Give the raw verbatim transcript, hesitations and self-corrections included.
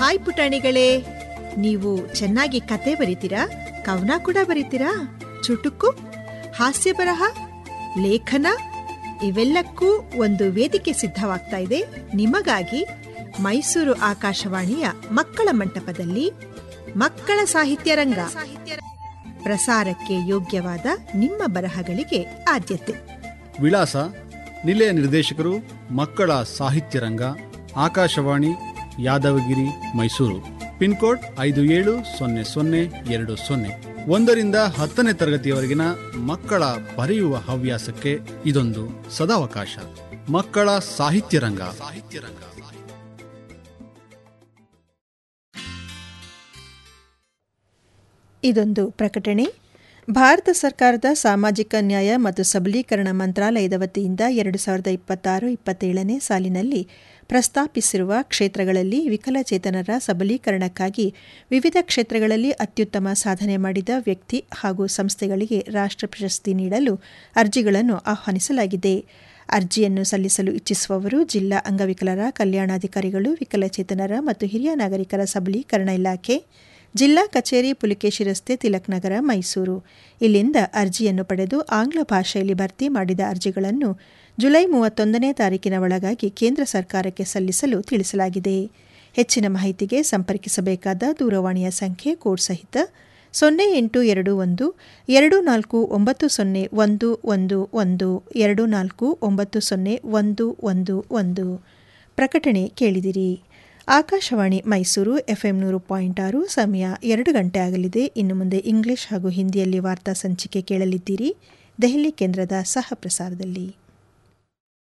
Hi ಪುಟಾಣಿಗಳೇ, ನೀವು ಚೆನ್ನಾಗಿ ಕತೆ ಬರೀತೀರಾ? ಕವನ ಕೂಡ ಬರೀತೀರಾ? ಚುಟುಕು, ಹಾಸ್ಯ ಬರಹ, ಲೇಖನ ಇವೆಲ್ಲಕ್ಕೂ ಒಂದು ವೇದಿಕೆ ಸಿದ್ಧವಾಗ್ತಾ ಇದೆ ನಿಮಗಾಗಿ. ಮೈಸೂರು ಆಕಾಶವಾಣಿಯ ಮಕ್ಕಳ ಮಂಟಪದಲ್ಲಿ ಮಕ್ಕಳ ಸಾಹಿತ್ಯ ರಂಗ ಪ್ರಸಾರಕ್ಕೆ ಯೋಗ್ಯವಾದ ನಿಮ್ಮ ಬರಹಗಳಿಗೆ ಆದ್ಯತೆ. ವಿಳಾಸ: ನಿಲಯ ನಿರ್ದೇಶಕರು, ಮಕ್ಕಳ ಸಾಹಿತ್ಯ ರಂಗ, ಆಕಾಶವಾಣಿ, ಯಾದವಗಿರಿ, ಮೈಸೂರು. ಪಿನ್ಕೋಡ್ ಐದು ಏಳು ಸೊನ್ನೆ ಸೊನ್ನೆ ಎರಡು ಸೊನ್ನೆ. ಒಂದರಿಂದ ಹತ್ತನೇ ತರಗತಿಯವರೆಗಿನ ಮಕ್ಕಳ ಬರೆಯುವ ಹವ್ಯಾಸಕ್ಕೆ ಇದೊಂದು ಸದಾವಕಾಶ. ಮಕ್ಕಳ ಸಾಹಿತ್ಯ ರಂಗ. ಸಾಹಿತ್ಯ ರಂಗ ಇದೊಂದು ಪ್ರಕಟಣೆ. ಭಾರತ ಸರ್ಕಾರದ ಸಾಮಾಜಿಕ ನ್ಯಾಯ ಮತ್ತು ಸಬಲೀಕರಣ ಮಂತ್ರಾಲಯದ ವತಿಯಿಂದ ಎರಡು ಸಾವಿರದ ಇಪ್ಪತ್ತಾರು ಇಪ್ಪತ್ತೇಳನೇ ಸಾಲಿನಲ್ಲಿ ಪ್ರಸ್ತಾಪಿಸಿರುವ ಕ್ಷೇತ್ರಗಳಲ್ಲಿ ವಿಕಲಚೇತನರ ಸಬಲೀಕರಣಕ್ಕಾಗಿ ವಿವಿಧ ಕ್ಷೇತ್ರಗಳಲ್ಲಿ ಅತ್ಯುತ್ತಮ ಸಾಧನೆ ಮಾಡಿದ ವ್ಯಕ್ತಿ ಹಾಗೂ ಸಂಸ್ಥೆಗಳಿಗೆ ರಾಷ್ಟ್ರ ಪ್ರಶಸ್ತಿ ನೀಡಲು ಅರ್ಜಿಗಳನ್ನು ಆಹ್ವಾನಿಸಲಾಗಿದೆ. ಅರ್ಜಿಯನ್ನು ಸಲ್ಲಿಸಲು ಇಚ್ಛಿಸುವವರು ಜಿಲ್ಲಾ ಅಂಗವಿಕಲರ ಕಲ್ಯಾಣಾಧಿಕಾರಿಗಳು, ವಿಕಲಚೇತನರ ಮತ್ತು ಹಿರಿಯ ನಾಗರಿಕರ ಸಬಲೀಕರಣ ಇಲಾಖೆ, ಜಿಲ್ಲಾ ಕಚೇರಿ, ಪುಲಿಕೇಶಿ ರಸ್ತೆ, ತಿಲಕ್ ನಗರ, ಮೈಸೂರು. ಇಲ್ಲಿಂದ ಅರ್ಜಿಯನ್ನು ಪಡೆದು ಆಂಗ್ಲ ಭಾಷೆಯಲ್ಲಿ ಭರ್ತಿ ಮಾಡಿದ ಅರ್ಜಿಗಳನ್ನು ಜುಲೈ ಮೂವತ್ತೊಂದನೇ ತಾರೀಕಿನ ಒಳಗಾಗಿ ಕೇಂದ್ರ ಸರ್ಕಾರಕ್ಕೆ ಸಲ್ಲಿಸಲು ತಿಳಿಸಲಾಗಿದೆ. ಹೆಚ್ಚಿನ ಮಾಹಿತಿಗೆ ಸಂಪರ್ಕಿಸಬೇಕಾದ ದೂರವಾಣಿಯ ಸಂಖ್ಯೆ ಕೋಡ್ ಸಹಿತ ಸೊನ್ನೆ ಎಂಟು ಎರಡು ಒಂದು ಎರಡು ನಾಲ್ಕು ಒಂಬತ್ತು ಸೊನ್ನೆ ಒಂದು ಒಂದು ಒಂದು ಎರಡು ನಾಲ್ಕು ಒಂಬತ್ತು ಸೊನ್ನೆ ಒಂದು ಒಂದು ಒಂದು. ಪ್ರಕಟಣೆ ಕೇಳಿದಿರಿ. ಆಕಾಶವಾಣಿ ಮೈಸೂರು ಎಫ್ಎಂ ನೂರು ಪಾಯಿಂಟ್ ಆರು. ಸಮಯ ಎರಡು ಗಂಟೆ ಆಗಲಿದೆ. ಇನ್ನು ಮುಂದೆ ಇಂಗ್ಲಿಷ್ ಹಾಗೂ ಹಿಂದಿಯಲ್ಲಿ ವಾರ್ತಾ ಸಂಚಿಕೆ ಕೇಳಲಿದ್ದೀರಿ, ದೆಹಲಿ ಕೇಂದ್ರದ ಸಹ ಪ್ರಸಾರದಲ್ಲಿ.